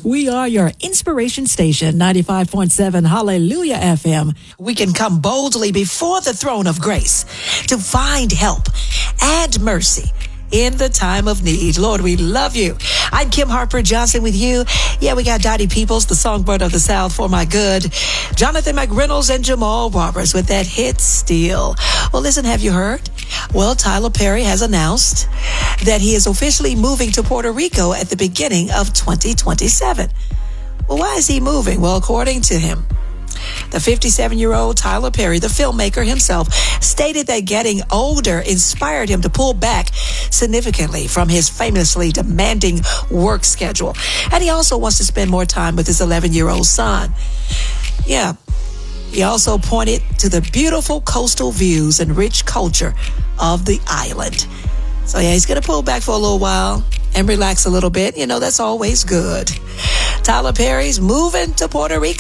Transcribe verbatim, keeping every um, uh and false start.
We are your inspiration station, ninety-five point seven Hallelujah F M. We can come boldly before the throne of grace to find help and mercy in the time of need. Lord, we love you. I'm Kim Harper Johnson with you. Yeah, we got Dottie Peoples, the songbird of the South, For My Good. Jonathan McReynolds and Jamal Roberts with that hit Steel. Well, listen, have you heard? Well, Tyler Perry has announced that he is officially moving to Puerto Rico at the beginning of twenty twenty-seven. Well, why is he moving? Well, according to him, the fifty-seven-year-old Tyler Perry, the filmmaker himself, stated that getting older inspired him to pull back significantly from his famously demanding work schedule. And he also wants to spend more time with his eleven-year-old son. Yeah. He also pointed to the beautiful coastal views and rich culture of the island. So, yeah, he's going to pull back for a little while and relax a little bit. You know, that's always good. Tyler Perry's moving to Puerto Rico.